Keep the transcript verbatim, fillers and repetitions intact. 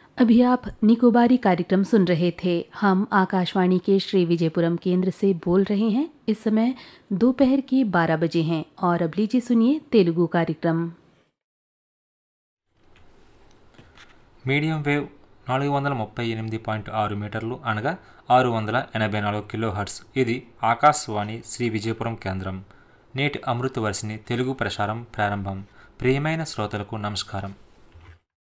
अभी आप निकोबारी कार्यक्रम सुन रहे थे। हम आकाशवाणी के श्री विजयपुरम केंद्र से बोल रहे हैं। इस समय दोपहर के बारह बजे हैं और अब लीजिए सुनिए तेलुगु कार्यक्रम। మీడియం వేవ్ నాలుగు వందల ముప్పై ఎనిమిది పాయింట్ ఆరు మీటర్లు అనగా ఆరు వందల ఎనభై నాలుగు కిలో హర్ట్స్. ఇది ఆకాశవాణి శ్రీ విజయపురం కేంద్రం. నేటి అమృత వర్షిని తెలుగు ప్రసారం ప్రారంభం. ప్రియమైన శ్రోతలకు నమస్కారం.